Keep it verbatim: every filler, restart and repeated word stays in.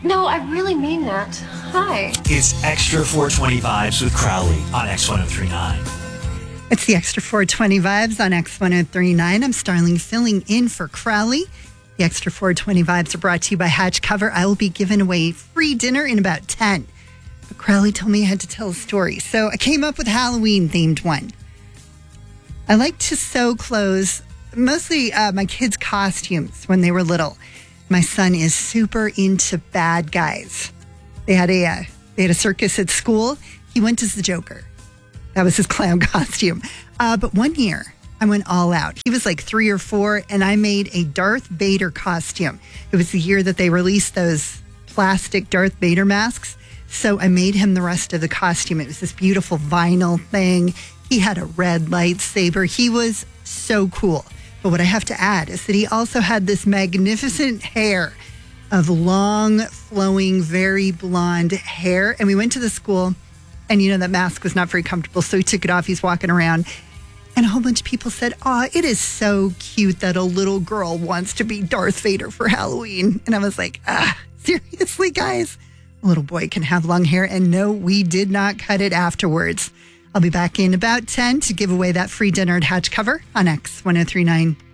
No, I really mean that. Hi. It's Extra four twenty Vibes with Crowley on X one oh three nine. It's the Extra four twenty Vibes on X one oh three nine. I'm Starling filling in for Crowley. The Extra four twenty Vibes are brought to you by Hatch Cover. I will be giving away free dinner in about ten. But Crowley told me I had to tell a story. So I came up with a Halloween-themed one. I like to sew clothes, mostly uh, my kids' costumes when they were little. My son is super into bad guys. They had a uh, they had a circus at school. He went as the Joker. That was his clown costume. Uh, but one year, I went all out. He was like three or four, and I made a Darth Vader costume. It was the year that they released those plastic Darth Vader masks. So I made him the rest of the costume. It was this beautiful vinyl thing. He had a red lightsaber. He was so cool. But what I have to add is that he also had this magnificent hair of long, flowing, very blonde hair. And we went to the school, and you know, that mask was not very comfortable. So he took it off. He's walking around. And a whole bunch of people said, "Oh, it is so cute that a little girl wants to be Darth Vader for Halloween." And I was like, ah, seriously, guys? A little boy can have long hair. And no, we did not cut it afterwards. I'll be back in about ten to give away that free dinner at Hatch Cover on X one oh three nine.